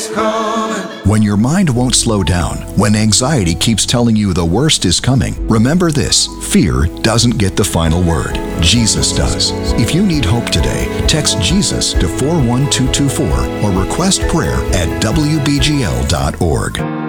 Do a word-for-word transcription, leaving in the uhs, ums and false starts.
coming. When your mind won't slow down, when anxiety keeps telling you the worst is coming, remember this: fear doesn't get the final word. Jesus does. If you need hope today, text Jesus to four one two two four or request prayer at W B G L dot org.